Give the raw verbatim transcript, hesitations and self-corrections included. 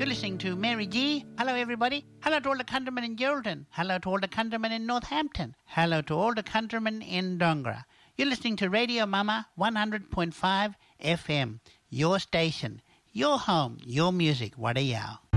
You're listening to Mary G. Hello, everybody. Hello to all the countrymen in Geraldton. Hello to all the countrymen in Northampton. Hello to all the countrymen in Dongra. You're listening to Radio Mama one hundred point five F M. Your station, your home, your music. What a yow.